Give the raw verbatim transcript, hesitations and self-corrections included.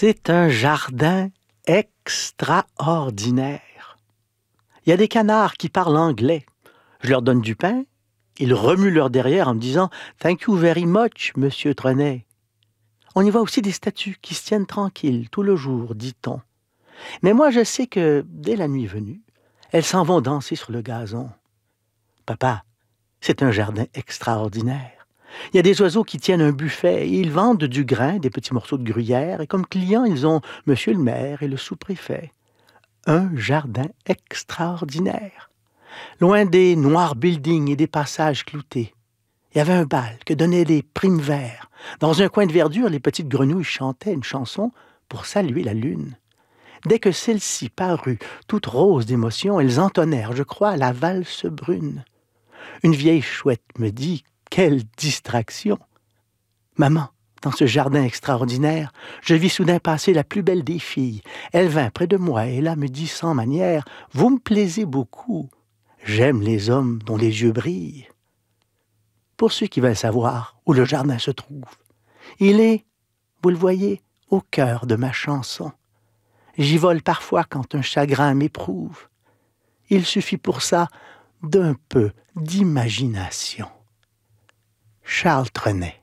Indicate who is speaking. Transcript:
Speaker 1: C'est un jardin extraordinaire. Il y a des canards qui parlent anglais. Je leur donne du pain, ils remuent leur derrière en me disant « Thank you very much, monsieur Trenet ». On y voit aussi des statues qui se tiennent tranquilles tout le jour, dit-on. Mais moi, je sais que, dès la nuit venue, elles s'en vont danser sur le gazon. Papa, c'est un jardin extraordinaire. Il y a des oiseaux qui tiennent un buffet et ils vendent du grain, des petits morceaux de gruyère, et comme clients, ils ont monsieur le maire et le sous-préfet. Un jardin extraordinaire. Loin des noirs buildings et des passages cloutés. Il y avait un bal que donnaient des primes verts. Dans un coin de verdure, les petites grenouilles chantaient une chanson pour saluer la lune. Dès que celle-ci parut, toute rose d'émotion, elles entonnèrent, je crois, la valse brune. Une vieille chouette me dit « Quelle distraction !» Maman, dans ce jardin extraordinaire, je vis soudain passer la plus belle des filles. Elle vint près de moi et là me dit sans manière « Vous me plaisez beaucoup. J'aime les hommes dont les yeux brillent. » Pour ceux qui veulent savoir où le jardin se trouve, il est, vous le voyez, au cœur de ma chanson. J'y vole parfois quand un chagrin m'éprouve. Il suffit pour ça d'un peu d'imagination. Charles Trenet.